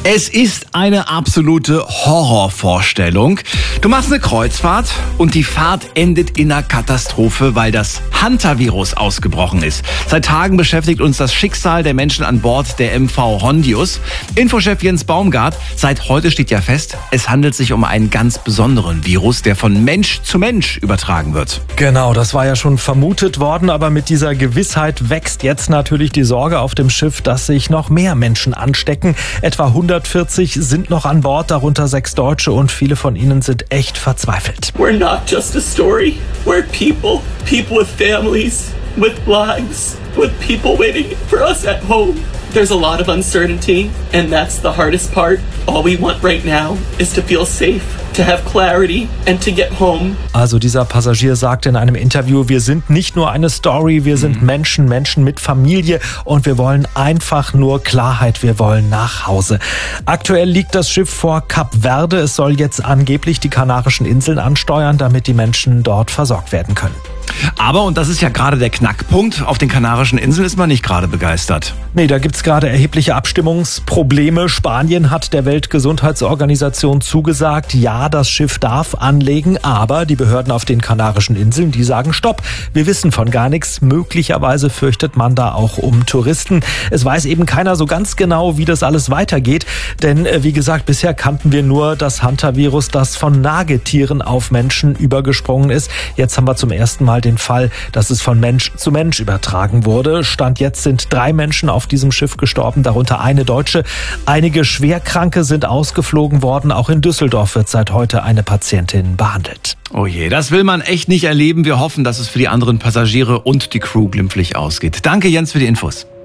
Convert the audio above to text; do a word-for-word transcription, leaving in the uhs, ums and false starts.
Es ist eine absolute Horrorvorstellung. Du machst eine Kreuzfahrt und die Fahrt endet in einer Katastrophe, weil das Hantavirus ausgebrochen ist. Seit Tagen beschäftigt uns das Schicksal der Menschen an Bord der M V Hondius. Infochef Jens Baumgart, seit heute steht ja fest, es handelt sich um einen ganz besonderen Virus, der von Mensch zu Mensch übertragen wird. Genau, das war ja schon vermutet worden, aber mit dieser Gewissheit wächst jetzt natürlich die Sorge auf dem Schiff, dass sich noch mehr Menschen anstecken. Etwa hundertvierzig sind noch an Bord, darunter sechs Deutsche, und viele von ihnen sind echt verzweifelt. We're not just a story. We're people. People with families, with lives, with people waiting for us at home. There's a lot of uncertainty, and that's the hardest part. All we want right now is to feel safe, to have clarity and to get home. Also dieser Passagier sagte in einem Interview, wir sind nicht nur eine Story, wir sind Menschen, Menschen mit Familie, und wir wollen einfach nur Klarheit, wir wollen nach Hause. Aktuell liegt das Schiff vor Kap Verde. Es soll jetzt angeblich die Kanarischen Inseln ansteuern, damit die Menschen dort versorgt werden können. Aber, und das ist ja gerade der Knackpunkt, auf den Kanarischen Inseln ist man nicht gerade begeistert. Nee, da gibt's gerade erhebliche Abstimmungsprobleme. Spanien hat der Weltgesundheitsorganisation zugesagt, ja, das Schiff darf anlegen, aber die Behörden auf den Kanarischen Inseln, die sagen Stopp. Wir wissen von gar nichts. Möglicherweise fürchtet man da auch um Touristen. Es weiß eben keiner so ganz genau, wie das alles weitergeht, denn wie gesagt, bisher kannten wir nur das Hantavirus, das von Nagetieren auf Menschen übergesprungen ist. Jetzt haben wir zum ersten Mal den Fall, dass es von Mensch zu Mensch übertragen wurde. Stand jetzt sind drei Menschen auf diesem Schiff gestorben, darunter eine Deutsche. Einige Schwerkranke sind ausgeflogen worden. Auch in Düsseldorf wird seit heute eine Patientin behandelt. Oh je, das will man echt nicht erleben. Wir hoffen, dass es für die anderen Passagiere und die Crew glimpflich ausgeht. Danke, Jens, für die Infos.